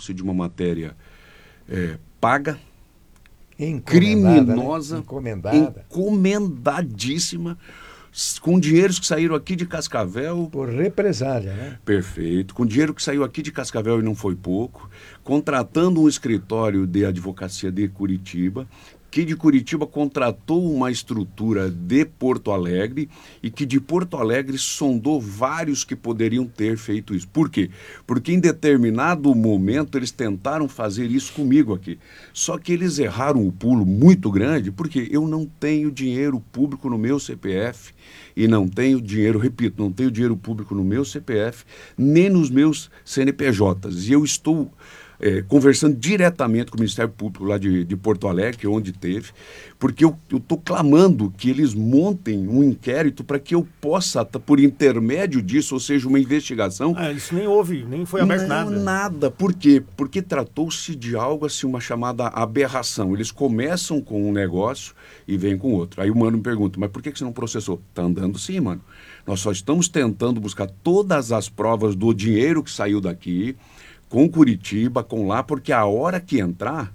trata-se de uma matéria paga, Encomendada, criminosa, né? Encomendada. encomendadíssima, com dinheiros que saíram aqui de Cascavel. Por represália, né? Perfeito. Com dinheiro que saiu aqui de Cascavel e não foi pouco, contratando um escritório de advocacia de Curitiba, que de Curitiba contratou uma estrutura de Porto Alegre e que de Porto Alegre sondou vários que poderiam ter feito isso. Por quê? Porque em determinado momento eles tentaram fazer isso comigo aqui. Só que eles erraram um pulo muito grande, porque eu não tenho dinheiro público no meu CPF e não tenho dinheiro, repito, não tenho dinheiro público no meu CPF, nem nos meus CNPJs. E eu estou conversando diretamente com o Ministério Público lá de Porto Alegre, que é onde teve, porque eu estou clamando que eles montem um inquérito para que eu possa, por intermédio disso, ou seja, uma investigação... Isso nem houve, nem foi aberto nada. Nada. Por quê? Porque tratou-se de algo assim, uma chamada aberração. Eles começam com um negócio e vêm com outro. Aí o mano me pergunta, mas por que você não processou? Está andando sim, mano. Nós só estamos tentando buscar todas as provas do dinheiro que saiu daqui, com Curitiba, com lá, porque a hora que entrar,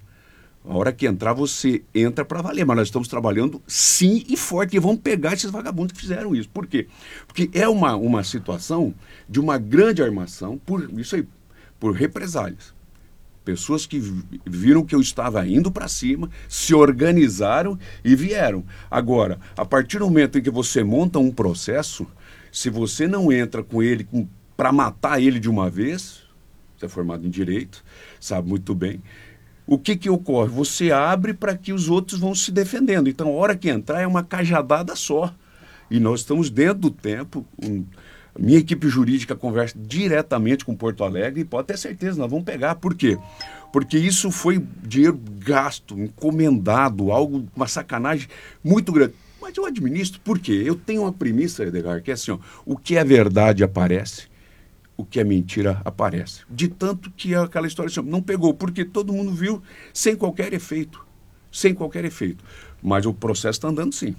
você entra para valer. Mas nós estamos trabalhando sim e forte, e vamos pegar esses vagabundos que fizeram isso. Por quê? Porque é uma situação de uma grande armação, por represálias. Pessoas que viram que eu estava indo para cima, se organizaram e vieram. Agora, a partir do momento em que você monta um processo, se você não entra com ele para matar ele de uma vez... Você é formado em Direito, sabe muito bem. O que ocorre? Você abre para que os outros vão se defendendo. Então, a hora que entrar é uma cajadada só. E nós estamos dentro do tempo. Minha equipe jurídica conversa diretamente com Porto Alegre e pode ter certeza, nós vamos pegar. Por quê? Porque isso foi dinheiro gasto, encomendado, uma sacanagem muito grande. Mas eu administro, por quê? Eu tenho uma premissa, Edgar, que é assim, o que é verdade aparece, o que é mentira aparece. De tanto que aquela história assim, não pegou, porque todo mundo viu sem qualquer efeito. Sem qualquer efeito. Mas o processo está andando sim.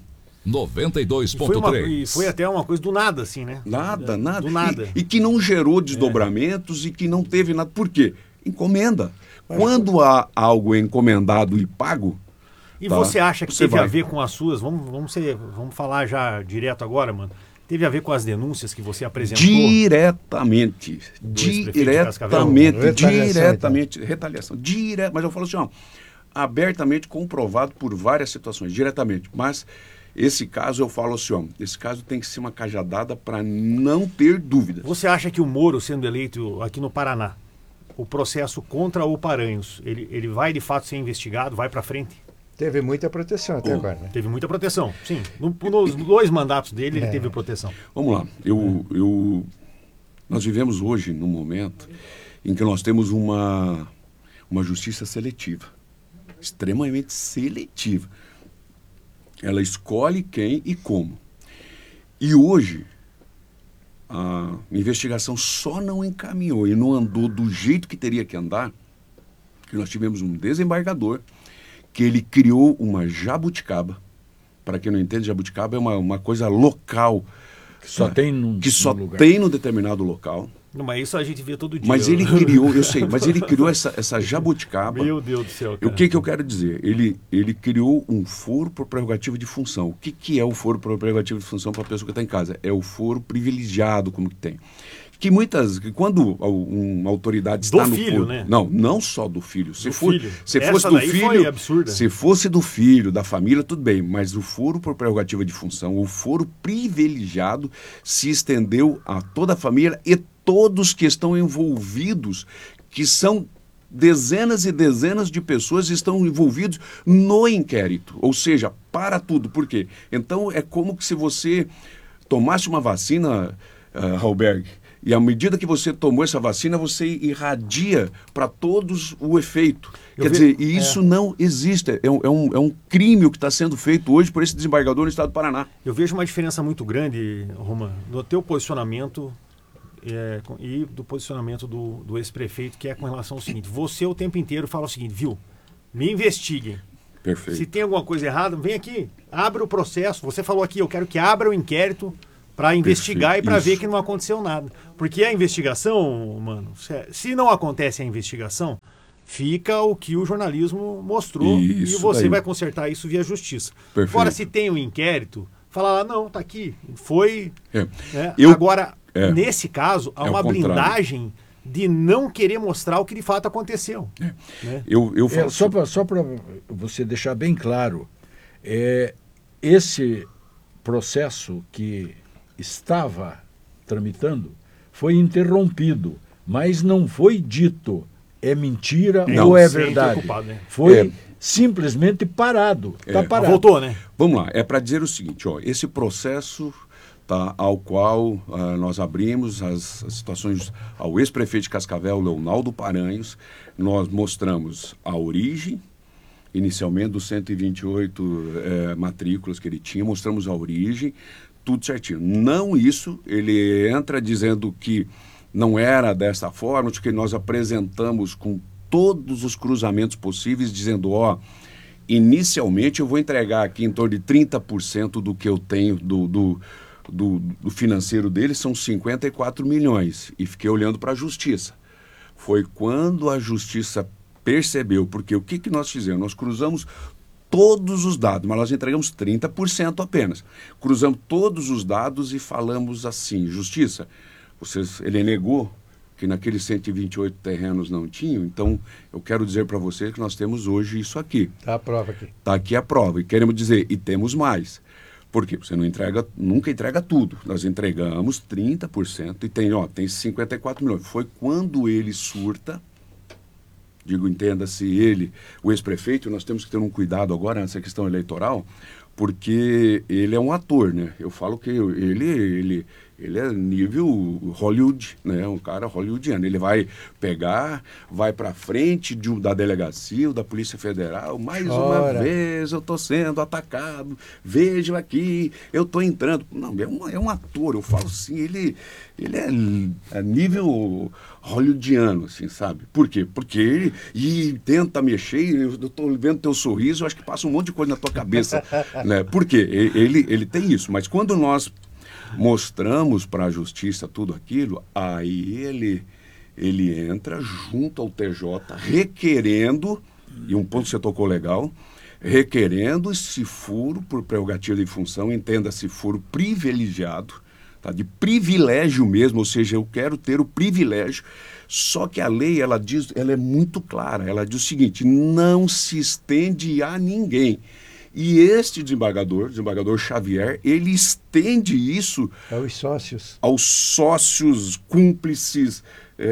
92.3. E foi até uma coisa do nada, assim, né? Nada. Do nada. E que não gerou desdobramentos e que não teve nada. Por quê? Encomenda. Quando há algo encomendado e pago... E você acha que teve vai. a ver com as suas... Vamos falar já direto agora, mano. Teve a ver com as denúncias que você apresentou? Diretamente. Retaliação. Mas eu falo assim, abertamente comprovado por várias situações, diretamente. Mas esse caso eu falo assim, esse caso tem que ser uma cajadada para não ter dúvidas. Você acha que o Moro, sendo eleito aqui no Paraná, o processo contra o Paranhos, ele vai de fato ser investigado, vai para frente? Teve muita proteção até agora, né? Teve muita proteção, sim. Nos 2 mandatos dele, ele teve proteção. Vamos lá. Nós vivemos hoje num momento em que nós temos uma justiça seletiva. Extremamente seletiva. Ela escolhe quem e como. E hoje, a investigação só não encaminhou e não andou do jeito que teria que andar, que nós tivemos um desembargador que ele criou uma jabuticaba. Para quem não entende, jabuticaba é uma coisa local. Que só tem num lugar. Tem num determinado local. Não, mas isso a gente vê todo dia. Mas ele criou, eu sei, mas ele criou essa jabuticaba. Meu Deus do céu, cara. O que eu quero dizer? Ele criou um foro por prerrogativa de função. O que é o foro por prerrogativa de função para a pessoa que está em casa? É o foro privilegiado, como que tem. Quando uma autoridade está no filho, foro, né? Não só do filho. Se fosse do filho, foi absurda. se fosse do filho, da família, tudo bem. Mas o foro por prerrogativa de função, o foro privilegiado, se estendeu a toda a família e todos que estão envolvidos, que são dezenas e dezenas de pessoas estão envolvidos no inquérito. Ou seja, para tudo. Por quê? Então é como que se você tomasse uma vacina, Halberg, e à medida que você tomou essa vacina, você irradia para todos o efeito. Isso não existe. É um crime o que está sendo feito hoje por esse desembargador no estado do Paraná. Eu vejo uma diferença muito grande, Roman, no teu posicionamento e do posicionamento do ex-prefeito, que é com relação ao seguinte: você o tempo inteiro fala o seguinte, viu, me investiguem. Perfeito. Se tem alguma coisa errada, vem aqui, abre o processo. Você falou aqui, eu quero que abra o inquérito para investigar Perfeito, e para ver isso. que não aconteceu nada. Porque a investigação, mano, se não acontece a investigação, fica o que o jornalismo mostrou Isso e você daí. vai consertar isso via justiça. Perfeito. Agora, se tem um inquérito, fala lá, não, tá aqui, foi... É. né? Eu- Agora, é. nesse caso, há É o uma contrário. blindagem de não querer mostrar o que de fato aconteceu. Né? Eu falo Só para você deixar bem claro, esse processo que estava tramitando foi interrompido, mas não foi dito é mentira Não, ou é sem verdade. ter culpado, né? Foi É. simplesmente parado. Está Mas parado. voltou, né? Vamos lá, é para dizer o seguinte, ó, esse processo ao qual nós abrimos as situações ao ex-prefeito de Cascavel, Leonardo Paranhos, nós mostramos a origem, inicialmente dos 128 matrículas que ele tinha, mostramos a origem, tudo certinho. Não isso, ele entra dizendo que não era dessa forma, que nós apresentamos com todos os cruzamentos possíveis, dizendo, ó, inicialmente eu vou entregar aqui em torno de 30% do que eu tenho do financeiro dele, são 54 milhões. E fiquei olhando para a justiça. Foi quando a justiça percebeu, porque o que nós fizemos? Nós cruzamos todos os dados, mas nós entregamos 30% apenas. Cruzamos todos os dados e falamos assim, justiça, ele negou que naqueles 128 terrenos não tinham, então eu quero dizer para você que nós temos hoje isso aqui. Está a prova aqui. Está aqui a prova. E queremos dizer, e temos mais. Por quê? Você nunca entrega tudo. Nós entregamos 30% e tem 54 milhões. Foi quando ele surta, entenda-se ele, o ex-prefeito, nós temos que ter um cuidado agora nessa questão eleitoral, porque ele é um ator, né? Eu falo que ele é nível Hollywood, né? Um cara hollywoodiano. Ele vai pegar, vai para frente da delegacia ou da Polícia Federal. Mais uma vez eu estou sendo atacado. Vejam aqui, eu estou entrando. Não, é um ator. Eu falo assim, ele é nível hollywoodiano, assim, sabe? Por quê? Porque ele tenta mexer, eu estou vendo teu sorriso, eu acho que passa um monte de coisa na tua cabeça, né? Por quê? Ele tem isso. Mas quando nós mostramos para a justiça tudo aquilo, aí ele entra junto ao TJ requerendo, e um ponto que você tocou legal, requerendo esse furo por prerrogativa de função, entenda-se furo privilegiado, tá? De privilégio mesmo, ou seja, eu quero ter o privilégio, só que a lei, ela é muito clara, ela diz o seguinte, não se estende a ninguém. E este desembargador Xavier, ele estende isso aos sócios, cúmplices,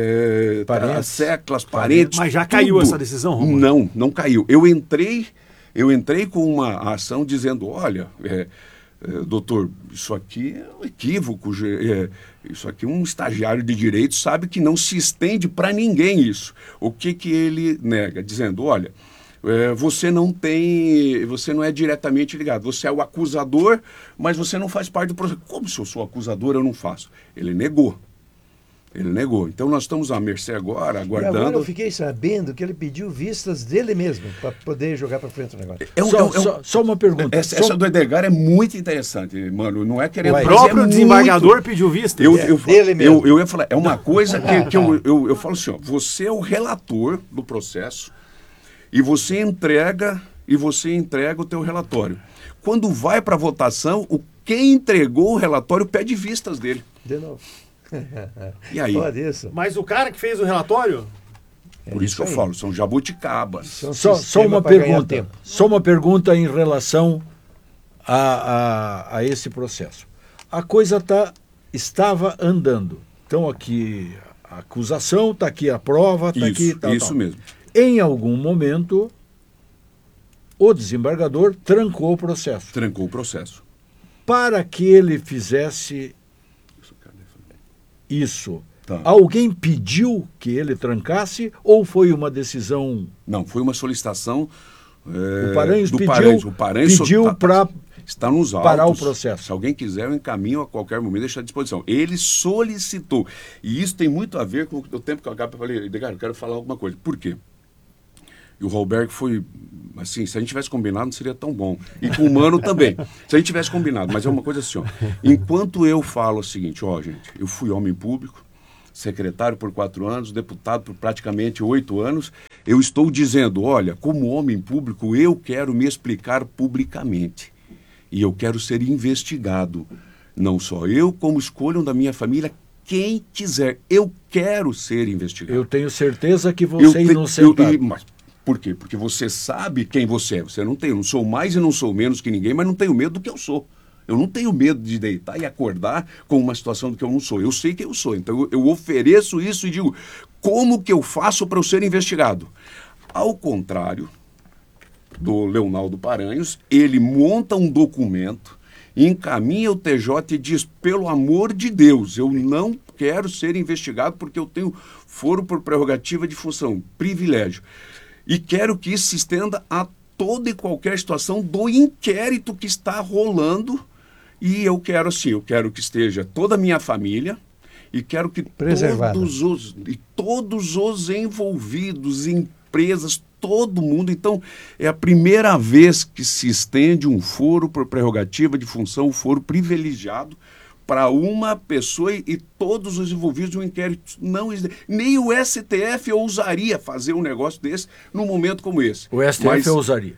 seclas, parentes. Mas já caiu essa decisão, Romulo? Não caiu. Eu entrei com uma ação dizendo, olha, doutor, isso aqui é um equívoco, isso aqui um estagiário de direito sabe que não se estende para ninguém isso. O que ele nega? Dizendo, olha, você não é diretamente ligado, você é o acusador, mas você não faz parte do processo. Como se eu sou acusador, eu não faço? Ele negou. Então nós estamos à mercê agora, aguardando. E agora eu fiquei sabendo que ele pediu vistas dele mesmo, para poder jogar para frente o negócio. Só uma pergunta. Essa do Edgar é muito interessante, mano. Não é querendo. O próprio desembargador pediu vistas. Dele mesmo. Eu ia falar, é uma coisa que eu falo assim, ó, você é o relator do processo e você entrega o teu relatório. Quando vai para votação, quem entregou o relatório pede vistas dele. De novo. E aí? Mas o cara que fez o relatório? Por isso que eu falo, são jabuticabas. Só uma pergunta. Só uma pergunta em relação a esse processo. A coisa estava andando. Então aqui a acusação, está aqui a prova, está aqui tal. Isso mesmo. Em algum momento, o desembargador trancou o processo. Trancou o processo. Para que ele fizesse isso, tá. Alguém pediu que ele trancasse ou foi uma decisão? Não, foi uma solicitação o Paranhos do pediu, O Paranhos pediu para está nos autos. Parar o processo. Se alguém quiser, eu encaminho a qualquer momento, deixa à disposição. Ele solicitou. E isso tem muito a ver com o tempo que eu acabo falei, Edgar, eu quero falar alguma coisa. Por quê? E o Roberto foi Mas sim, se a gente tivesse combinado, não seria tão bom. E com o Mano também. Se a gente tivesse combinado, mas é uma coisa assim, ó. Enquanto eu falo o seguinte, ó, gente, eu fui homem público, secretário por 4 anos, deputado por praticamente 8 anos, eu estou dizendo, olha, como homem público, eu quero me explicar publicamente. E eu quero ser investigado. Não só eu, como escolham da minha família quem quiser. Eu quero ser investigado. Eu tenho certeza que você é inocentado. Mas por quê? Porque você sabe quem você é. Você não tem, eu não sou mais e não sou menos que ninguém, mas não tenho medo do que eu sou. Eu não tenho medo de deitar e acordar com uma situação do que eu não sou. Eu sei que eu sou. Então eu ofereço isso e digo, como que eu faço para eu ser investigado? Ao contrário do Leonardo Paranhos, ele monta um documento, encaminha o TJ e diz, pelo amor de Deus, eu não quero ser investigado porque eu tenho foro por prerrogativa de função, privilégio. E quero que isso se estenda a toda e qualquer situação do inquérito que está rolando. E eu quero assim, eu quero que esteja toda a minha família e quero que todos os envolvidos, empresas, todo mundo. Então, é a primeira vez que se estende um foro por prerrogativa de função, um foro privilegiado para uma pessoa e todos os envolvidos de um inquérito. Não, nem o STF ousaria fazer um negócio desse num momento como esse. O STF ousaria.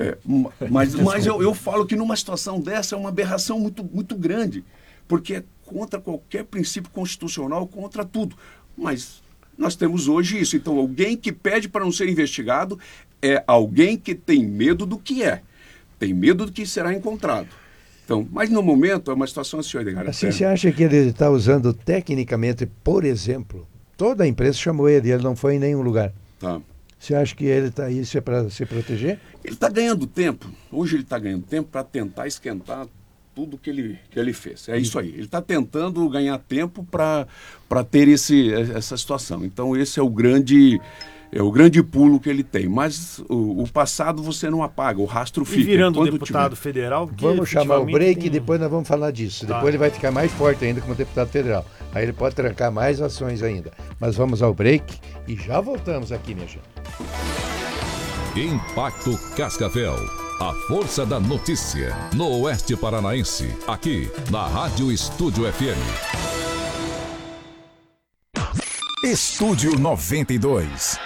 Mas eu falo que numa situação dessa é uma aberração muito grande, porque é contra qualquer princípio constitucional, contra tudo. Mas nós temos hoje isso. Então, alguém que pede para não ser investigado é alguém que tem medo do que é, tem medo do que será encontrado. Então, mas no momento é uma situação assim, Edgar. Assim, você acha que ele está usando tecnicamente, por exemplo, toda a imprensa chamou ele não foi em nenhum lugar. Tá. Você acha que ele está isso é para se proteger? Ele está ganhando tempo. Hoje ele está ganhando tempo para tentar esquentar tudo que ele fez. É isso aí. Ele está tentando ganhar tempo para ter essa situação. Então esse é o grande pulo que ele tem. Mas o passado você não apaga, o rastro fica. E virando deputado federal... Vamos chamar o break e depois nós vamos falar disso. Depois ele vai ficar mais forte ainda como deputado federal. Aí ele pode trancar mais ações ainda. Mas vamos ao break e já voltamos aqui, minha gente. Impacto Cascavel. A força da notícia no Oeste Paranaense. Aqui na Rádio Estúdio FM. Estúdio 92.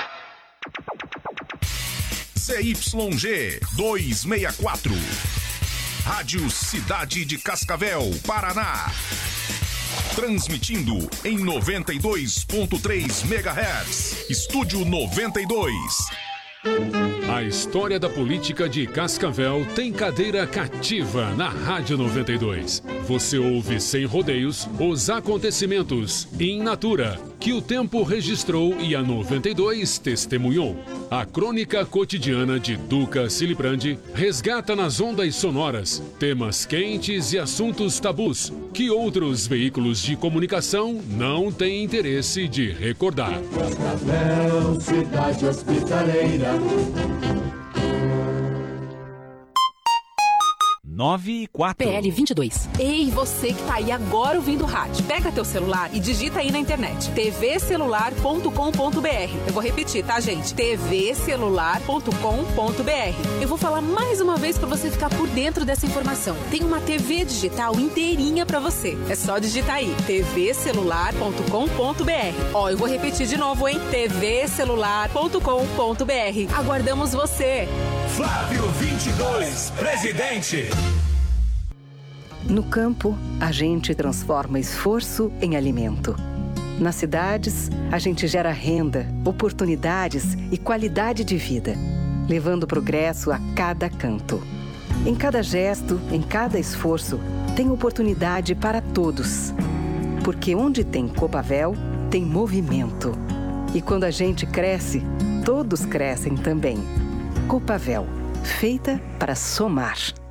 CYG 264. Rádio Cidade de Cascavel, Paraná. Transmitindo em 92.3 MHz. Estúdio 92. A história da política de Cascavel tem cadeira cativa na Rádio 92. Você ouve sem rodeios os acontecimentos in natura que o tempo registrou e a 92 testemunhou. A crônica cotidiana de Duca Silibrandi resgata nas ondas sonoras temas quentes e assuntos tabus que outros veículos de comunicação não têm interesse de recordar. Cascavel, cidade hospitaleira. 9-4. PL 22. Ei, você que tá aí agora ouvindo o rádio. Pega teu celular e digita aí na internet. tvcelular.com.br. Eu vou repetir, tá, gente? tvcelular.com.br. Eu vou falar mais uma vez pra você ficar por dentro dessa informação. Tem uma TV digital inteirinha pra você. É só digitar aí. tvcelular.com.br. Ó, eu vou repetir de novo, hein? tvcelular.com.br. Aguardamos você. Flávio 22, presidente. No campo, a gente transforma esforço em alimento. Nas cidades, a gente gera renda, oportunidades e qualidade de vida, levando progresso a cada canto. Em cada gesto, em cada esforço, tem oportunidade para todos. Porque onde tem Copavel, tem movimento. E quando a gente cresce, todos crescem também. Copavel, feita para somar.